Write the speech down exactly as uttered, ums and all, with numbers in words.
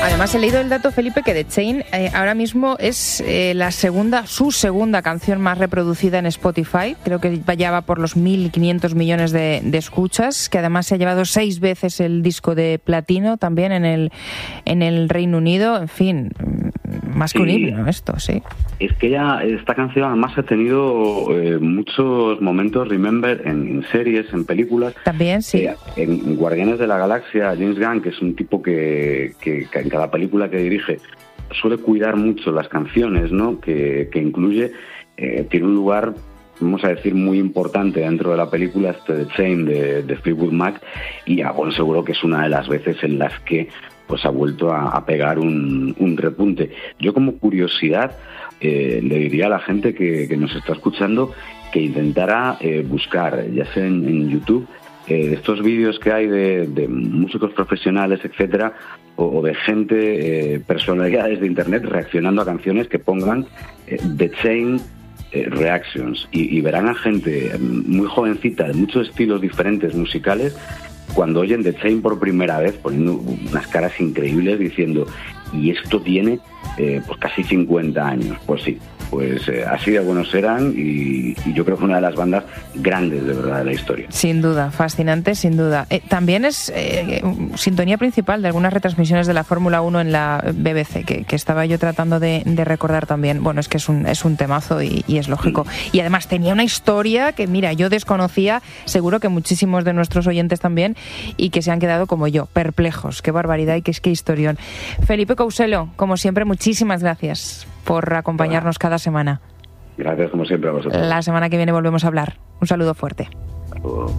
Además, he leído el dato, Felipe, que The Chain eh, ahora mismo es eh, la segunda, su segunda canción más reproducida en Spotify. Creo que ya va por los mil quinientos millones de, de escuchas, que además se ha llevado seis veces el disco de platino también en el, en el Reino Unido. En fin, más que sí, un himno esto, sí. Es que ya esta canción además ha tenido eh, muchos momentos, remember, en, en series, en películas. También, sí. Eh, en Guardianes de la Galaxia, James Gunn, que es un tipo que, que, que en cada película que dirige suele cuidar mucho las canciones, ¿no? Que, que incluye, eh, tiene un lugar, vamos a decir, muy importante dentro de la película, este The Chain de, de Fleetwood Mac, y ah, bueno, seguro que es una de las veces en las que pues ha vuelto a, a pegar un, un repunte. Yo, como curiosidad, eh, le diría a la gente que, que nos está escuchando que intentara eh, buscar, ya sea en, en YouTube, eh, estos vídeos que hay de, de músicos profesionales, etcétera, o, o de gente, eh, personalidades de internet reaccionando a canciones, que pongan eh, The Chain eh, Reactions, y, y verán a gente muy jovencita de muchos estilos diferentes musicales, cuando oyen The Chain por primera vez, poniendo unas caras increíbles diciendo, y esto tiene eh, pues casi cincuenta años. Pues sí, pues eh, así de buenos eran, y, y yo creo que una de las bandas grandes de verdad de la historia. Sin duda, fascinante, sin duda. Eh, también es eh, sintonía principal de algunas retransmisiones de la Fórmula uno en la B B C, que, que estaba yo tratando de, de recordar también. Bueno, es que es un, es un temazo y, y es lógico. Sí. Y además tenía una historia que, mira, yo desconocía, seguro que muchísimos de nuestros oyentes también, y que se han quedado como yo, perplejos. Qué barbaridad y qué, qué historión. Felipe Couselo, como siempre, muchísimas gracias por acompañarnos cada semana. Gracias, como siempre, a vosotros. La semana que viene volvemos a hablar. Un saludo fuerte. Hasta luego.